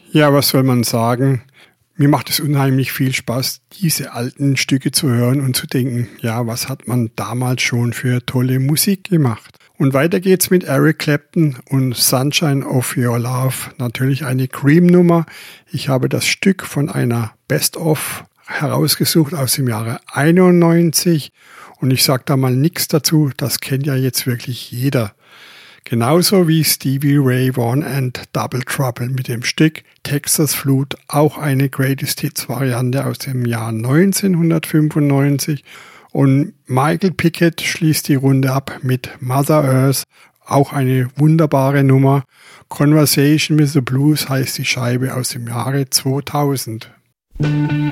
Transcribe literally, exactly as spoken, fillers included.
Ja, was soll man sagen? Mir macht es unheimlich viel Spaß, diese alten Stücke zu hören und zu denken, ja, was hat man damals schon für tolle Musik gemacht? Und weiter geht's mit Eric Clapton und Sunshine of Your Love. Natürlich eine Cream-Nummer. Ich habe das Stück von einer Best-of herausgesucht aus dem Jahre einundneunzig. Und ich sage da mal nichts dazu, das kennt ja jetzt wirklich jeder. Genauso wie Stevie Ray Vaughan and Double Trouble mit dem Stück Texas Flood, auch eine Greatest Hits Variante aus dem Jahr neunzehnhundertfünfundneunzig. Und Michael Pickett schließt die Runde ab mit Mother Earth, auch eine wunderbare Nummer. Conversation with the Blues heißt die Scheibe aus dem Jahre zweitausend.